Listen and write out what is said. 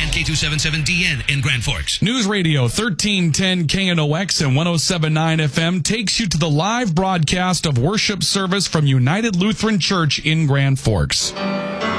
and K277DN in Grand Forks. News Radio 1310 KNOX and 107.9 FM takes you to the live broadcast of worship service from United Lutheran Church in Grand Forks.